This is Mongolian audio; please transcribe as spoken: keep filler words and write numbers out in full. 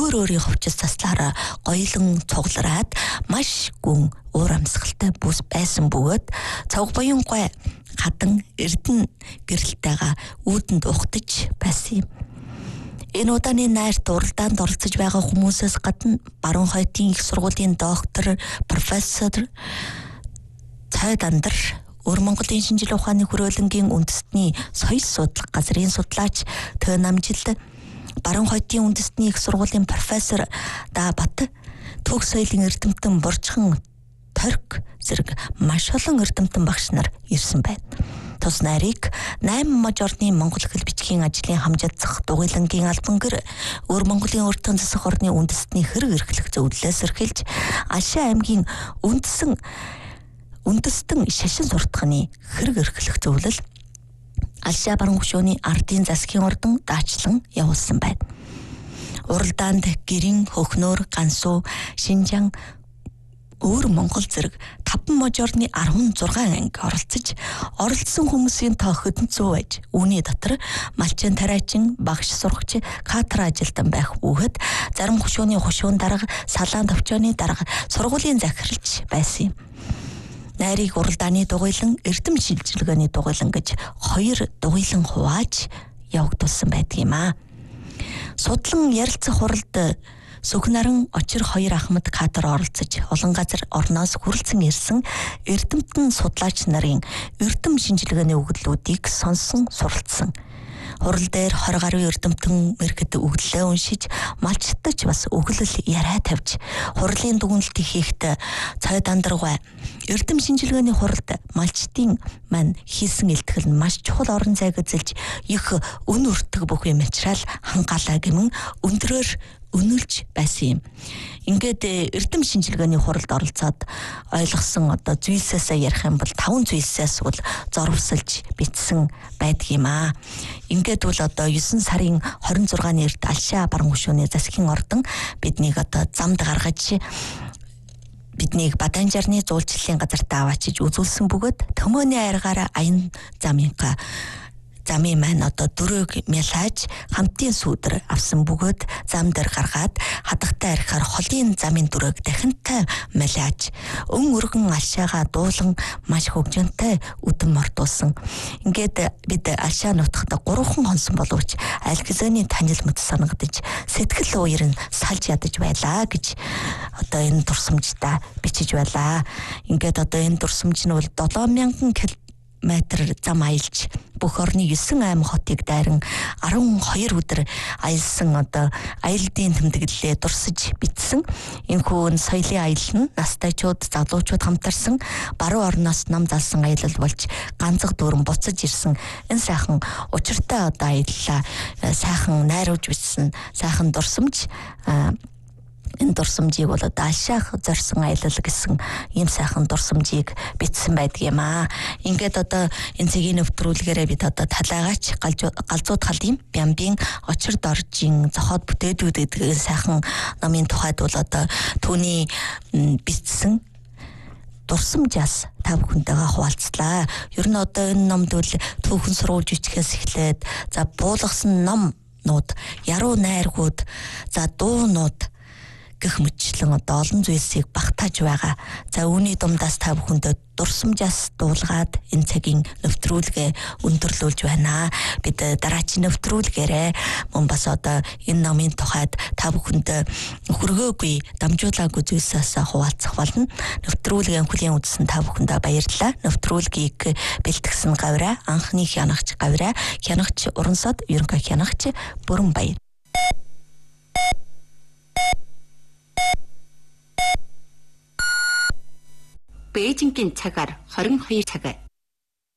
өөр өөрийн хувцас заслаараа гоёлон цуглараад маш гүн уур амьсгалтай бүс байсан бөгөөд цог буян гой хатан эрдэн гэрэлтэйгээ үүдэнд ухтаж байсан юм. Энэ удааны найрт уралдаанд оролцож байгаа хүмүүсээс гадна баруун хойтын их сургуулийн доктор, профессор Цай Дандар, Өр Монголын шинжлэх ухааны хүрээлэнгийн үндэстний соёл судлах газрын судлаач Тө Намжилт, баруун хойтын үндэстний их сургуулийн профессор Да Бат, Төг соёлын эрдэмтэн Бурчхан Торик зэрэг маш олон эрдэмтэн багш нар ирсэн байна. Тус найрыг найман мажорны монгол хэл бичгийн ажлын хамжаалцах дугуйлангийн албан гэр Өр Монголын уртан засах орны үндэстний хэрэг эрхлэх зөвлөлөөс эрхэлж Алшаа аймгийн үндэсэн үндэстэн шашин суртахны хэрэг эрхлэх зөвлөл Алшаа баруун хөшөөний ардын засгийн ордон даачлан явуулсан байна. Уралдаанд Гэрин, Хөхнөр, Гансуу, Шинжаан, Өр Монгол зэрэг таван мажорны арван зургаан анги оролцож, оролцсон хүмүүсийн тоо хөдөнцөө байж, үүний дотор малчин тариачин, багш сурагч, катер ажилтан байх бөгөөд зарим хөшөөний хөшөөн дарга, салаан товчооны дарга, сургуулийн захиралч байсан юм. Найрыг уралдааны дугуйлан, эрдэм шилжилгээний дугуйлан гэж хоёр дугуйлан хувааж явагдуулсан байдаг юм аа. Судлан ярилцах хуралд Сүхнаран очир хоёр ахмад катер оролцож олон газар орноос хүрэлцэн ирсэн эрдэмтэн судлаач нарын эрдэм шинжилгээний өгүүлбэрүүдийг сонсон суралцсан. Хурал дээр хорь гаруй эрдэмтэн мэргэд өгдлөө уншиж, малчтаж бас өглөл яриа тавьж, хурлын дүгнэлт хийхдээ Цай Дандаргай эрдэм шинжилгээний хуралд малчтын маань хийсэн илтгэл нь маш чухал орон зайг эзэлж, их өн өртөг бүх юм ачраал хангаалаа гэмэн өндрөөр өнөлж байсан юм. Ингээд эрдэм шинжилгээний хуралд оролцоод ойлгосон одоо зүйлсээс ярих юм бол таван зүйлсээс бол зорвсолж бичсэн байдаг юм аа. Ингээд бол одоо есөн сарын хорин зургааны эрт Алшаа баруун хөшөөний засгийн ордон биднийг одоо замд гаргаж биднийг Баданжарны зуулчлалын газартаа аваачиж үзүүлсэн бөгөөд төмөөний аргаараа аян замынхаа замын маань одоо дөрөг мялааж хамтын сүудэр авсан бөгөөд зам дээр гаргаад хадагтай арихаар холын замын дөрөг дахинтай мялааж өн өргөн Алшаагаа дуулан маш хөгжөнтэй үдэн мортуулсан. Ингээд бид Алшаа нутагта гурван хонсон боловч аль хэзээний танил мэт санагдаж сэтгэл уяр нь салж ядаж байлаа гэж одоо энэ дурсамжтай бичиж байлаа. Ингээд одоо энэ дурсамж нь бол долоон мянган метр зам аялж бүх орны есөн аймаг хотыг дайран арван хоёр өдөр аялсан одоо аяллын тэмдэглэлээ дурсаж бичсэн. Энэхүү соёлын аялал нь настайчууд, залуучууд хамтарсан баруун орноос нам залсан аялал болж ганцх дүүрэн буцаж ирсэн. Энэ сайхан учиртай одоо аяллаа сайхан найруулж бичсэн сайхан дурсамж. Энэ дурсамжийг бол одоо Алшаах зорьсон аялал гэсэн ийм сайхан дурсамжийг бичсэн байдаг юм аа. Ингээд одоо энэ цэгийн өвтрүүлгээрээ бид одоо талаагаач галзууд халын Бямбийн очир доржийн зохиод бүтээдүүд гэдэг сайхан номын тухайд бол одоо түүний бичсэн дурсамжаас та бүхэнтэйгээ хуваалцлаа. Ер нь одоо энэ номд бол түүхэн сурвалж бичгээс эхлээд за буулгасан номнууд, яруу найргууд, за дуунууд гэх мэтчлэн одоо олон зүйлсийг багтааж байгаа. За үүний дундаас та бүхэндээ дурсамжаас дуулгаад энэ цагийн нэвтрүүлгээ өндөрлүүлж байна. Бид дараагийн нэвтрүүлгээрээ мөн бас одоо энэ номын тухайд та бүхэнд хөргөөгүй дамжуулаагүй зүйлсээс хуваалцах болно. Нэвтрүүлгийн хүлийн үзсэн та бүхэндээ баярлалаа. Нэвтрүүлгийг бэлтгэсэн гавраа анхны хянагч гавраа, хянагч Урансод ерөнхий хянагч Бүрэн Баяр. Бээжингийн цагаар хорин хоёр цаг.